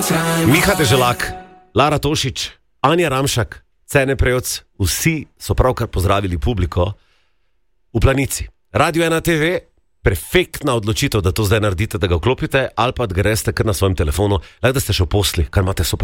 Miha Deželak, Lara Tošič, Anja Ramšak, Cene Prejc, vsi so pravkar pozdravili publiko v Planici. Radio 1 TV, perfektna odločitev, da to zdaj naredite, da ga vklopite ali pa da greste kar na svojem telefonu, da ste še v posli, kar imate super.